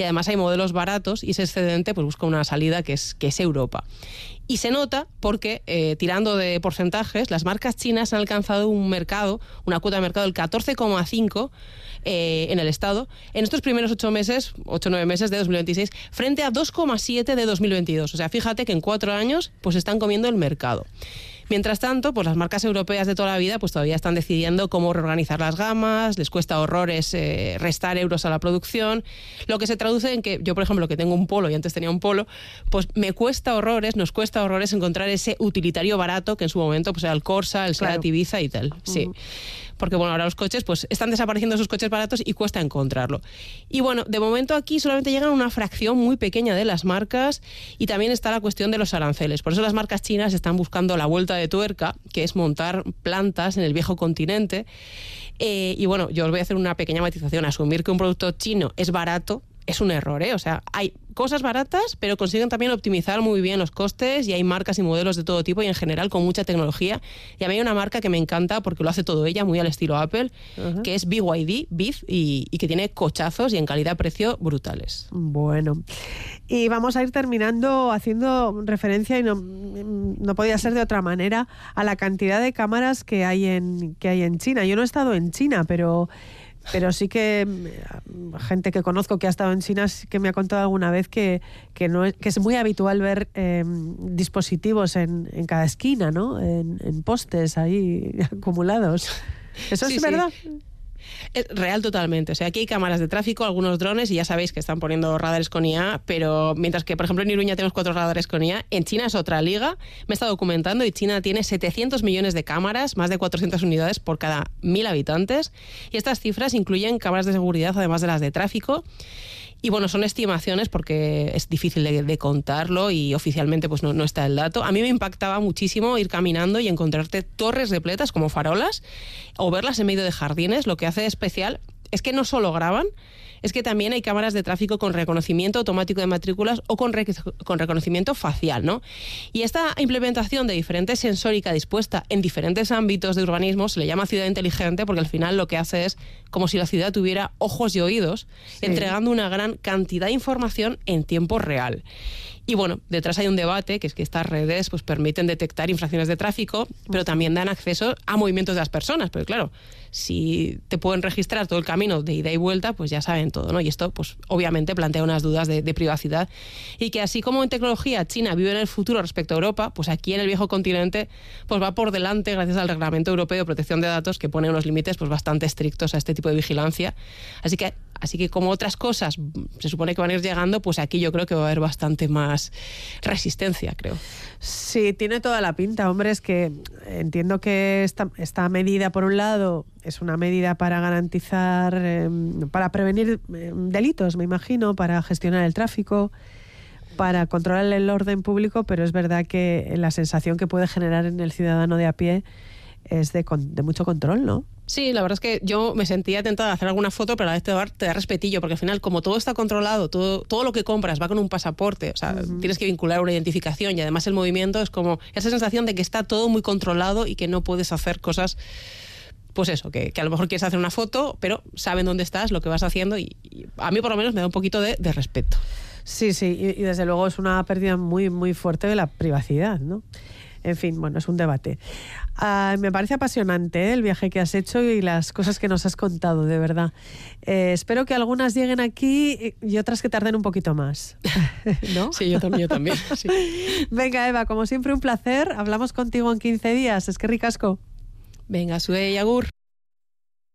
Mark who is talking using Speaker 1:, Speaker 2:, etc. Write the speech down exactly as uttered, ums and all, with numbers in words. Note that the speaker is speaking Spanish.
Speaker 1: y además hay modelos baratos y ese excedente pues busca una salida que es, que es Europa. Y se nota porque, eh, tirando de porcentajes, las marcas chinas han alcanzado un mercado, una cuota de mercado del catorce coma cinco eh, en el Estado en estos primeros ocho meses, ocho o nueve meses de dos mil veintiséis, frente a dos coma siete de dos mil veintidós. O sea, fíjate que en cuatro años pues están comiendo el mercado. Mientras tanto, pues las marcas europeas de toda la vida pues todavía están decidiendo cómo reorganizar las gamas, les cuesta horrores eh, restar euros a la producción, lo que se traduce en que yo, por ejemplo, que tengo un Polo y antes tenía un Polo, pues me cuesta horrores, nos cuesta horrores encontrar ese utilitario barato que en su momento pues era el Corsa, el Seat Ibiza y tal. Sí. Uh-huh. Porque bueno, ahora los coches pues están desapareciendo esos coches baratos y cuesta encontrarlo. Y bueno, de momento aquí solamente llegan una fracción muy pequeña de las marcas y también está la cuestión de los aranceles. Por eso las marcas chinas están buscando la vuelta de tuerca, que es montar plantas en el viejo continente. Eh, y bueno, yo os voy a hacer una pequeña matización. Asumir que un producto chino es barato es un error, ¿eh? O sea, hay cosas baratas, pero consiguen también optimizar muy bien los costes y hay marcas y modelos de todo tipo y en general con mucha tecnología. Y a mí hay una marca que me encanta porque lo hace todo ella, muy al estilo Apple, uh-huh. que es B Y D, B Y D, y, y que tiene cochazos y en calidad-precio brutales.
Speaker 2: Bueno, y vamos a ir terminando haciendo referencia, y no, no podía ser de otra manera, a la cantidad de cámaras que hay en, que hay en China. Yo no he estado en China, pero... Pero sí que gente que conozco que ha estado en China sí que me ha contado alguna vez que, que, no es, que es muy habitual ver eh, dispositivos en, en cada esquina, ¿no? En, en postes ahí acumulados. ¿Eso
Speaker 1: sí,
Speaker 2: es
Speaker 1: sí.
Speaker 2: verdad?
Speaker 1: Es real totalmente. O sea, aquí hay cámaras de tráfico, algunos drones, y ya sabéis que están poniendo radares con I A, pero mientras que, por ejemplo, en Iruña tenemos cuatro radares con I A, en China es otra liga. Me he estado documentando y China tiene setecientos millones de cámaras, más de cuatrocientas unidades por cada mil habitantes. Y estas cifras incluyen cámaras de seguridad, además de las de tráfico. Y bueno, son estimaciones porque es difícil de, de contarlo y oficialmente pues no, no está el dato. A mí me impactaba muchísimo ir caminando y encontrarte torres repletas como farolas o verlas en medio de jardines. Lo que hace especial es que no solo graban, es que también hay cámaras de tráfico con reconocimiento automático de matrículas o con, re- con reconocimiento facial, ¿no? Y esta implementación de diferente sensórica dispuesta en diferentes ámbitos de urbanismo se le llama ciudad inteligente porque al final lo que hace es como si la ciudad tuviera ojos y oídos, sí. entregando una gran cantidad de información en tiempo real. Y bueno, detrás hay un debate, que es que estas redes pues permiten detectar infracciones de tráfico, pero también dan acceso a movimientos de las personas, porque claro, si te pueden registrar todo el camino de ida y vuelta, pues ya saben todo, ¿no? Y esto pues obviamente plantea unas dudas de, de privacidad y que así como en tecnología China vive en el futuro respecto a Europa, pues aquí en el viejo continente pues va por delante gracias al Reglamento Europeo de Protección de Datos que pone unos límites pues bastante estrictos a este tipo de vigilancia. Así que Así que como otras cosas se supone que van a ir llegando, pues aquí yo creo que va a haber bastante más resistencia, creo.
Speaker 2: Sí, tiene toda la pinta, hombre, es que entiendo que esta, esta medida, por un lado, es una medida para garantizar, eh, para prevenir eh, delitos, me imagino, para gestionar el tráfico, para controlar el orden público, pero es verdad que la sensación que puede generar en el ciudadano de a pie es de, de mucho control, ¿no?
Speaker 1: Sí, la verdad es que yo me sentía tentada de hacer alguna foto, pero a la vez te da, te da respetillo, porque al final, como todo está controlado, todo, todo lo que compras va con un pasaporte, o sea, uh-huh. tienes que vincular una identificación y además el movimiento es como esa sensación de que está todo muy controlado y que no puedes hacer cosas, pues eso, que, que a lo mejor quieres hacer una foto, pero saben dónde estás, lo que vas haciendo y, y a mí por lo menos me da un poquito de, de respeto.
Speaker 2: Sí, sí, y, y desde luego es una pérdida muy, muy fuerte de la privacidad, ¿no? En fin, bueno, es un debate. Uh, me parece apasionante ¿eh? el viaje que has hecho y las cosas que nos has contado, de verdad. Eh, espero que algunas lleguen aquí y otras que tarden un poquito más, ¿no?
Speaker 1: Sí, yo también, yo también. Sí.
Speaker 2: Venga, Eva, como siempre un placer. Hablamos contigo en quince días. Es que ricasco.
Speaker 1: Venga, sue y agur.